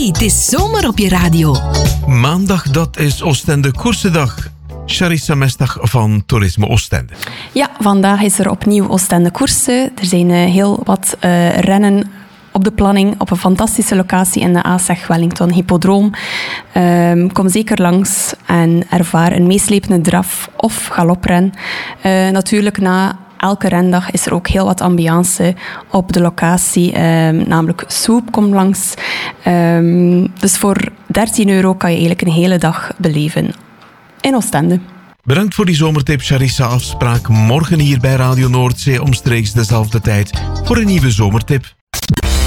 Hey, het is zomer op je radio. Maandag, dat is Oostende Koersendag. Charissa Mestag van Toerisme Oostende. Ja, vandaag is er opnieuw Oostende Koersen. Er zijn heel wat rennen op de planning op een fantastische locatie in de ASEG Wellington Hippodroom. Kom zeker langs en ervaar een meeslepende draf of galopren. Natuurlijk na elke rendag is er ook heel wat ambiance op de locatie, namelijk Soep komt langs. Dus voor €13 kan je eigenlijk een hele dag beleven in Oostende. Bedankt voor die zomertip, Charissa. Afspraak morgen hier bij Radio Noordzee omstreeks dezelfde tijd voor een nieuwe zomertip.